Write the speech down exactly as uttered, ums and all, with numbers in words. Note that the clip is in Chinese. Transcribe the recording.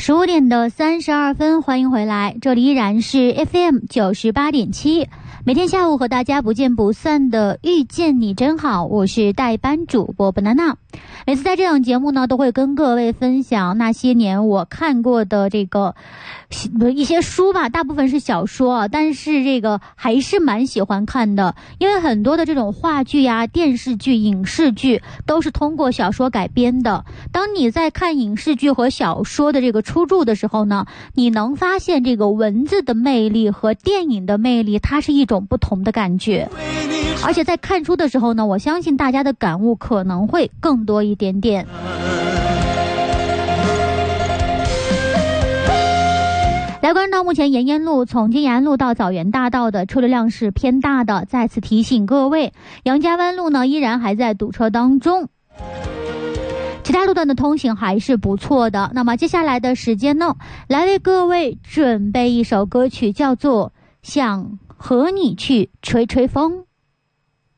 十五点的三十二分，欢迎回来，这里依然是 F M 九十八点七，每天下午和大家不见不散的遇见你真好，我是代班主播 banana。每次在这档节目呢，都会跟各位分享那些年我看过的这个一些书吧，大部分是小说，但是这个还是蛮喜欢看的，因为很多的这种话剧呀、电视剧、影视剧都是通过小说改编的。当你在看影视剧和小说的这个出入的时候呢，你能发现这个文字的魅力和电影的魅力，它是一种不同的感觉。而且在看书的时候呢，我相信大家的感悟可能会更多一点点。来关注到目前沿烟路从金岩路到枣园大道的车流量是偏大的，再次提醒各位，杨家湾路呢依然还在堵车当中，其他路段的通行还是不错的。那么接下来的时间呢，来为各位准备一首歌曲，叫做《想和你去吹吹风》。